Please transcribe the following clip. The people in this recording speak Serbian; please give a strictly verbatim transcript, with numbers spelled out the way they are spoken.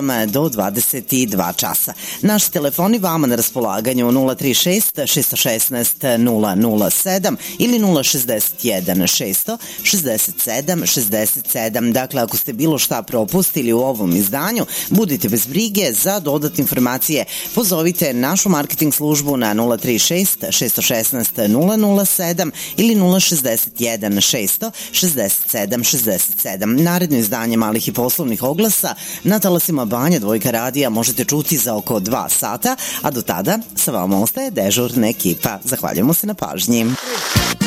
do dvadeset dva časa. Naši telefoni vama na raspolaganju nula tri šest šest jedan šest nula nula sedam ili nula šezdeset jedan šesto šezdeset sedam šezdeset sedam. Dakle, ako ste bilo šta propustili u ovom izdanju, budite bez brige. Za dodatne informacije pozovite našu marketing službu na nula tri šest šest jedan šest nula nula sedam ili nula šezdeset jedan šesto šezdeset sedam šezdeset sedam. Naredno izdanje malih i poslovnih oglasa na talasima Banja Dvojka radija možete čuti za oko dva sata, a do tada sa vama ostaje dežurna ekipa. Zahvaljujemo se na pažnji.